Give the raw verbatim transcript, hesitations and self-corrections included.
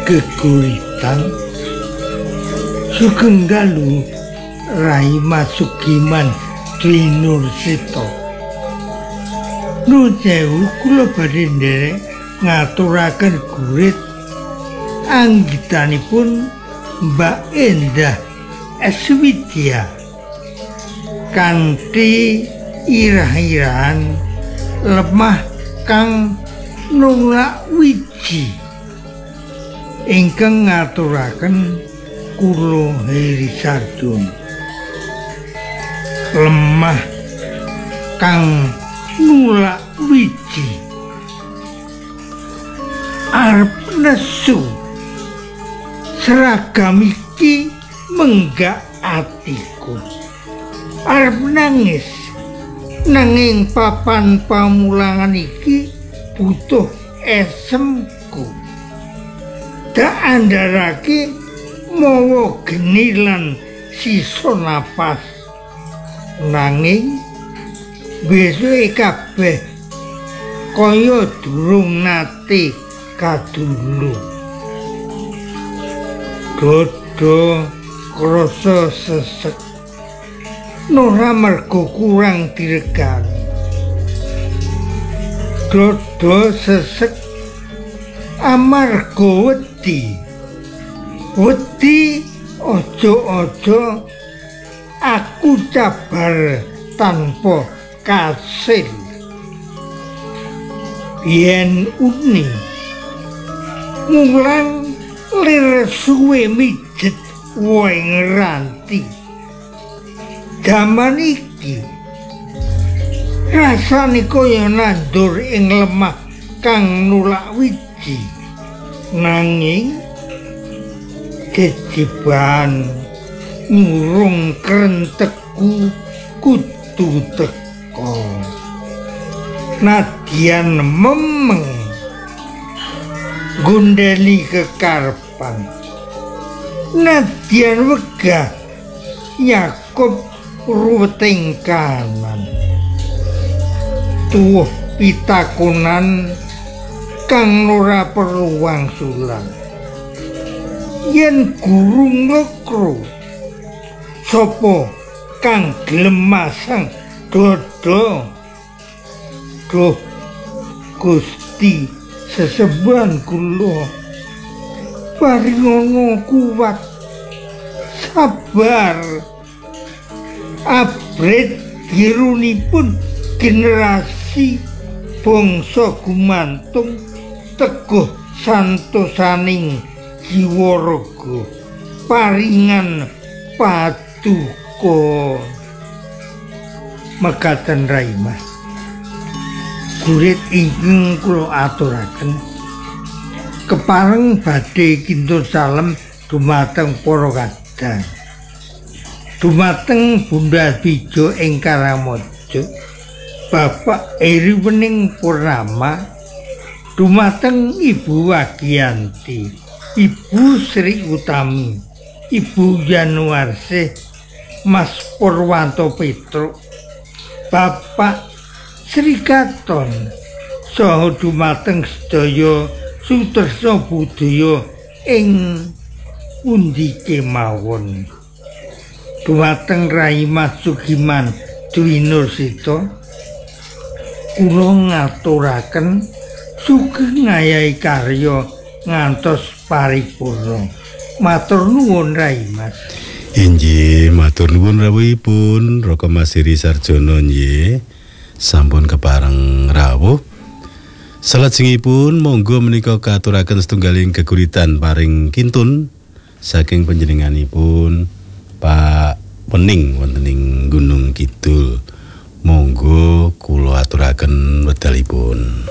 geguritan Sugeng dalu Rai Masugiman Dwi Nursito. Nuwun sewu kula badhe nderek ngaturaken gurit anggitanipun Mbak Endah Eswidya kanthi irah-irahan lemah kang nulak wiji ingkang ngaturaken kula Heri Sardun. Lemah kang nulak wiji arep nesu seragam iki menggak atiku arep nangis nanging papan pamulangan iki butuh esemku dak andharake mawa geni lan sisa napas nanging besoke kabeh kaya durung nate kadulu dodo krasa sesek ora mergo kurang diregani dodo sesek amarga wedi wedi ojo-ojo aku cabar tanpa kasil yen uni mulang lir suwe mijet wae ngeranti jaman iki rasane kaya nandur ing lemah kang nulak wiji nanging kejiban ngurung krentekku kudu teko nadyan memeng gundeli kekarepan nadyan wegah Yakob ruweting kanan tuwuh pitakonan kang ora perlu wangsulan yen guru ngekro sapa kang gelem masang dodo duh Gusti sesembahan kula paringono kuat sabar abrit girunipun generasi bangsa gumantung teguh santosaning jiwa raga paringan paduka mekaten Rai Mas gurit ingkang kula aturaken kepareng badhe kintur salem dumateng para kadang dumateng Bunda Bijo ing Karangmojo Bapak Eri Wening Purnama dumateng Ibu Wagiyanti Ibu Sri Utami Ibu Yanuarsih Mas Purwanto Petruk Bapak Sri Katon saha dumateng sedaya sutresna budaya ing pundi kemawon dumateng Rai Masugiman Dwi Nursito kula ngaturaken sugeng ngayahi karya ngantos paripurna matur nuwun Rai Mas. Inggih matur nuwun rawuhipun Raka Mas Heri Sarjono nggih sampun kepareng rawuh. Salajengipun monggo menika katuraken setunggaling geguritan paring kintun saking panjenenganipun Pak Wening wonten ing Gunung Kidul. Monggo kula aturaken wedalipun.